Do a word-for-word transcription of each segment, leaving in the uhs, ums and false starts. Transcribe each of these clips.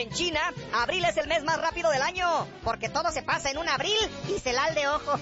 En China, abril es el mes más rápido del año, porque todo se pasa en un abril y celal de ojos.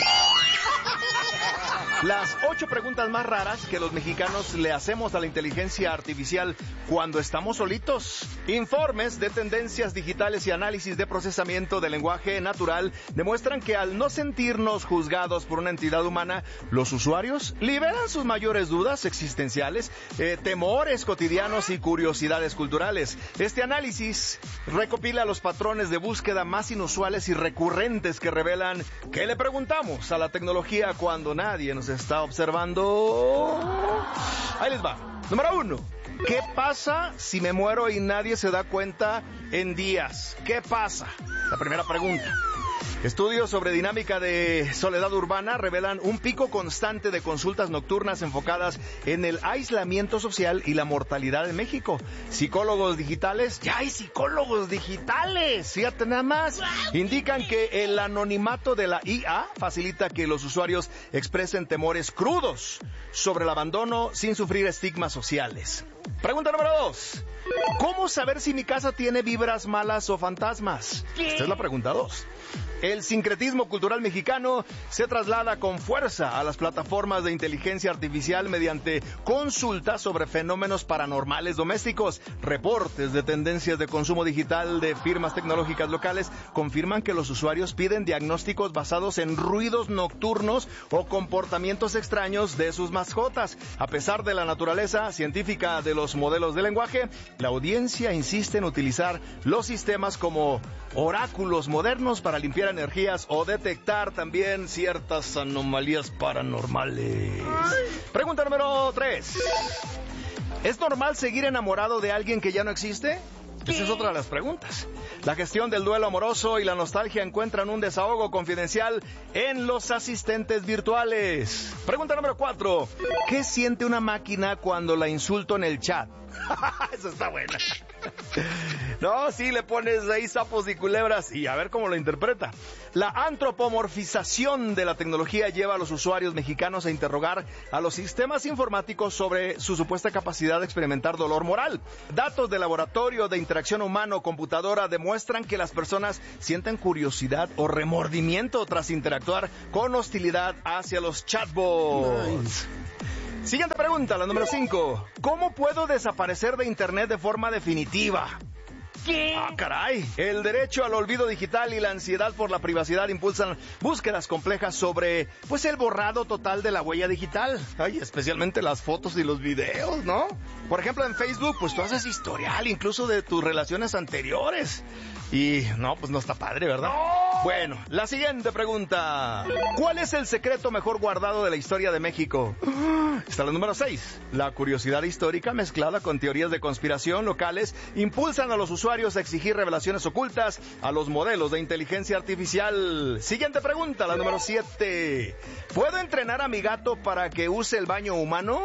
Las ocho preguntas más raras que los mexicanos le hacemos a la inteligencia artificial cuando estamos solitos. Informes de tendencias digitales y análisis de procesamiento del lenguaje natural demuestran que al no sentirnos juzgados por una entidad humana, los usuarios liberan sus mayores dudas existenciales, eh, temores cotidianos y curiosidades culturales. Este análisis recopila los patrones de búsqueda más inusuales y recurrentes que revelan ¿qué le preguntamos a la tecnología cuando nadie nos está observando? Ahí les va. Número uno. ¿Qué pasa si me muero y nadie se da cuenta en días? ¿Qué pasa? La primera pregunta. Estudios sobre dinámica de soledad urbana revelan un pico constante de consultas nocturnas enfocadas en el aislamiento social y la mortalidad en México. Psicólogos digitales, ya hay psicólogos digitales, fíjate nada más, indican que el anonimato de la I A facilita que los usuarios expresen temores crudos sobre el abandono sin sufrir estigmas sociales. Pregunta número dos. ¿Cómo saber si mi casa tiene vibras malas o fantasmas? Esta es la pregunta dos. El sincretismo cultural mexicano se traslada con fuerza a las plataformas de inteligencia artificial mediante consultas sobre fenómenos paranormales domésticos. Reportes de tendencias de consumo digital de firmas tecnológicas locales confirman que los usuarios piden diagnósticos basados en ruidos nocturnos o comportamientos extraños de sus mascotas. A pesar de la naturaleza científica de los modelos de lenguaje, la audiencia insiste en utilizar los sistemas como oráculos modernos para limpiar energías o detectar también ciertas anomalías paranormales. Ay. Pregunta número tres. ¿Es normal seguir enamorado de alguien que ya no existe? ¿Qué? Esa es otra de las preguntas. La gestión del duelo amoroso y la nostalgia encuentran un desahogo confidencial en los asistentes virtuales. Pregunta número cuatro. ¿Qué siente una máquina cuando la insulto en el chat? Eso está buena. No, sí, le pones ahí sapos y culebras y a ver cómo lo interpreta. La antropomorfización de la tecnología lleva a los usuarios mexicanos a interrogar a los sistemas informáticos sobre su supuesta capacidad de experimentar dolor moral. Datos de laboratorio de interacción humano-computadora demuestran que las personas sienten curiosidad o remordimiento tras interactuar con hostilidad hacia los chatbots. Nice. Siguiente pregunta, la número cinco. ¿Cómo puedo desaparecer de internet de forma definitiva? ¿Qué? Ah, caray. El derecho al olvido digital y la ansiedad por la privacidad impulsan búsquedas complejas sobre, pues, el borrado total de la huella digital. Ay, especialmente las fotos y los videos, ¿no? Por ejemplo, en Facebook, pues, tú haces historial incluso de tus relaciones anteriores. Y, no, pues, no está padre, ¿verdad? ¡No! Bueno, la siguiente pregunta. ¿Cuál es el secreto mejor guardado de la historia de México? Está la número seis. La curiosidad histórica mezclada con teorías de conspiración locales impulsan a los usuarios a exigir revelaciones ocultas a los modelos de inteligencia artificial. Siguiente pregunta, la número siete. ¿Puedo entrenar a mi gato para que use el baño humano?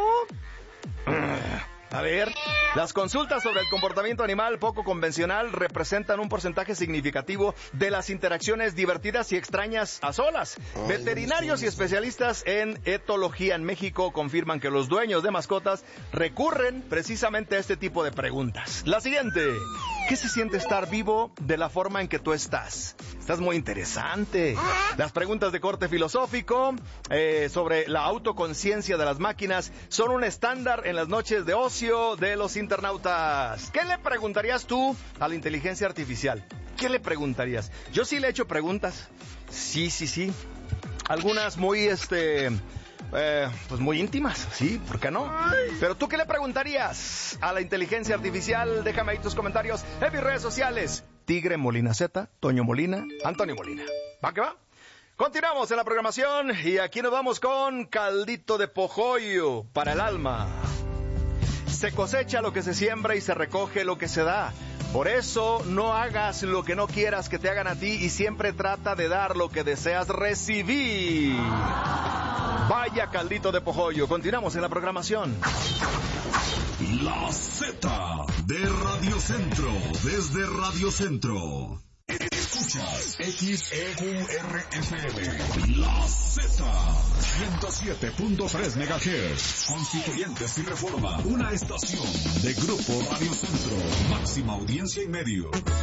A ver, las consultas sobre el comportamiento animal poco convencional representan un porcentaje significativo de las interacciones divertidas y extrañas a solas. Ay, Veterinarios y especialistas en etología en México confirman que los dueños de mascotas recurren precisamente a este tipo de preguntas. La siguiente. ¿Qué se siente estar vivo de la forma en que tú estás? Estás muy interesante. Las preguntas de corte filosófico eh, sobre la autoconciencia de las máquinas son un estándar en las noches de ocio de los internautas. ¿Qué le preguntarías tú a la inteligencia artificial? ¿Qué le preguntarías? Yo sí le he hecho preguntas. Sí, sí, sí. Algunas muy, este... Eh, pues muy íntimas, sí, ¿por qué no? Pero tú, ¿qué le preguntarías a la inteligencia artificial? Déjame ahí tus comentarios en mis redes sociales. Tigre Molina Z, Toño Molina, Antonio Molina. ¿Va que va? Continuamos en la programación y aquí nos vamos con caldito de pojollo para el alma. Se cosecha lo que se siembra y se recoge lo que se da. Por eso no hagas lo que no quieras que te hagan a ti y siempre trata de dar lo que deseas recibir. Vaya caldito de pojollo. Continuamos en la programación. La Z de Radio Centro, desde Radio Centro. Escuchas X E Q R F M, La Z, ciento siete punto tres megahertz. Constituyentes y Reforma, una estación de Grupo Radio Centro, máxima audiencia y medio.